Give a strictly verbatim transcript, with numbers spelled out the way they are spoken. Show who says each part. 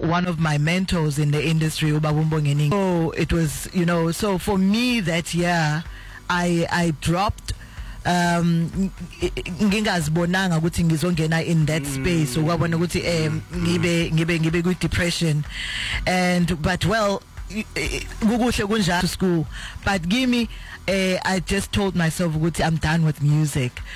Speaker 1: one of my mentors in the industry, Ubaba Mbongening. So it was, you know, so for me that year, I I dropped. Um ngingazibonanga ukuthi ngizongena in that space ukwabona ukuthi em ngibe ngibe ngibe ku depression, and but well kukuhle kunjalo to school, but give me uh, I just told myself ukuthi I'm done with music.